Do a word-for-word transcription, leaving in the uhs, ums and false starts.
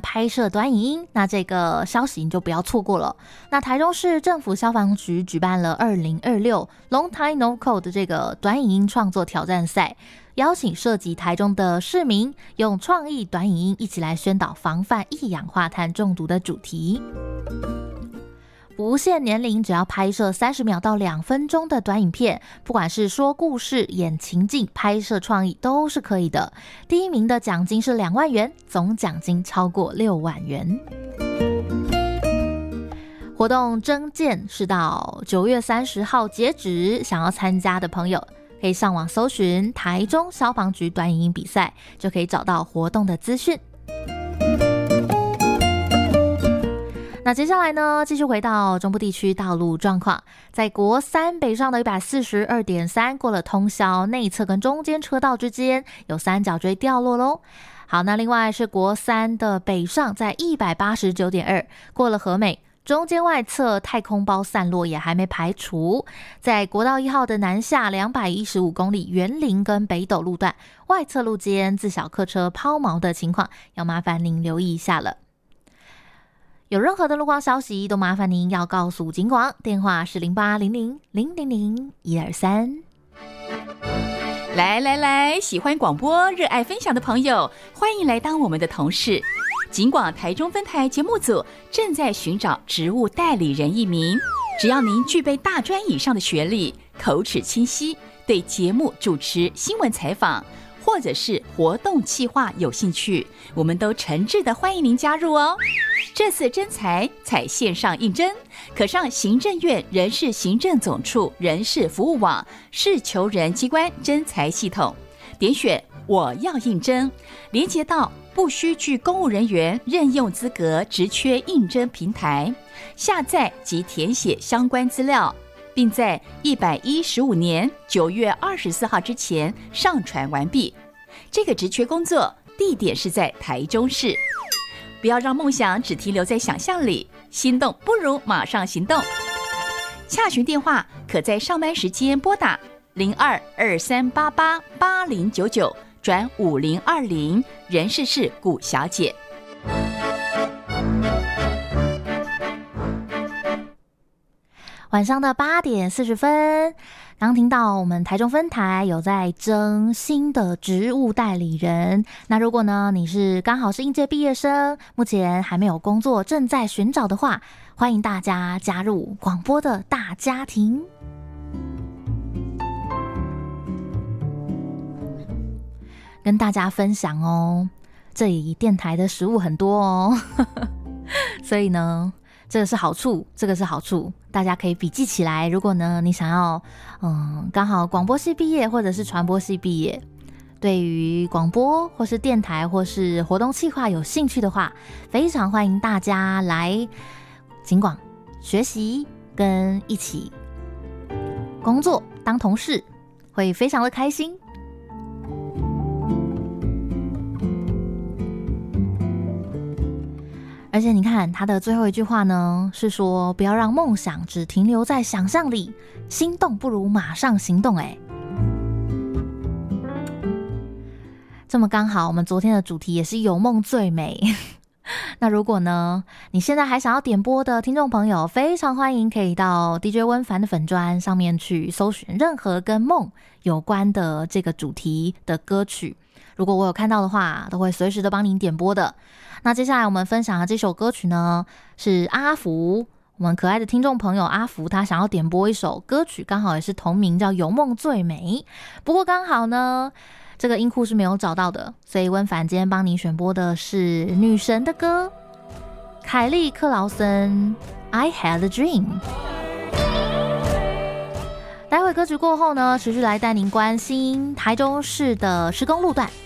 拍摄短影音，那这个消息你就不要错过了。那台中市政府消防局举办了二零二六 Long Time No Code 的这个短影音创作挑战赛，邀请涉及台中的市民用创意短影音一起来宣导防范一氧化碳中毒的主题。不限年龄，只要拍摄三十秒到两分钟的短影片，不管是说故事、演情境、拍摄创意都是可以的。第一名的奖金是两万元，总奖金超过六万元。活动征件是到九月三十号截止，想要参加的朋友可以上网搜寻台中消防局短影音比赛，就可以找到活动的资讯。那接下来呢，继续回到中部地区道路状况，在国三北上的 一百四十二点三 过了通霄内侧跟中间车道之间有三角锥掉落咯。好，那另外是国三的北上，在 一百八十九点二 过了和美中间外侧太空包散落也还没排除。在国道一号的南下两百一十五公里园林跟北斗路段外侧路间自小客车抛锚的情况，要麻烦您留意一下了。有任何的路况消息都麻烦您要告诉警广，电话是零八零零零零零一二三。 来来来，喜欢广播热爱分享的朋友，欢迎来当我们的同事。警广台中分台节目组正在寻找职务代理人一名，只要您具备大专以上的学历，口齿清晰，对节目主持、新闻采访或者是活动企划有兴趣，我们都诚挚的欢迎您加入哦。这次征才采线上应征，可上行政院人事行政总处人事服务网市求人机关征才系统，点选我要应征，连接到不需具公务人员任用资格职缺应征平台，下载及填写相关资料，并在一百一十五年九月二十四号之前上传完毕。这个职缺工作地点是在台中市。不要让梦想只停留在想象里，心动不如马上行动。洽询电话可在上班时间拨打零二二三八八八零九九转五零二零，人事是古小姐。 晚上的八点四十分，刚听到我们台中分台有在征新的职务代理人。那如果呢你是刚好是应届毕业生，目前还没有工作，正在寻找的话，欢迎大家加入广播的大家庭。跟大家分享哦，这里电台的食物很多哦所以呢这个是好处，这个是好处，大家可以笔记起来。如果呢你想要嗯刚好广播系毕业或者是传播系毕业，对于广播或是电台或是活动企划有兴趣的话，非常欢迎大家来警广学习跟一起工作当同事，会非常的开心。而且你看他的最后一句话呢，是说不要让梦想只停留在想象里，心动不如马上行动。哎，这么刚好我们昨天的主题也是有梦最美那如果呢你现在还想要点播的听众朋友，非常欢迎可以到 D J 温凡的粉专上面去搜寻任何跟梦有关的这个主题的歌曲，如果我有看到的话，都会随时的帮您点播的。那接下来我们分享的这首歌曲呢，是阿福，我们可爱的听众朋友阿福，他想要点播一首歌曲，刚好也是同名，叫《有梦最美》。不过刚好呢，这个音库是没有找到的，所以温凡今天帮你选播的是女神的歌，凯利克劳森 I Had a Dream。 待会歌曲过后呢，持续来带您关心台中市的施工路段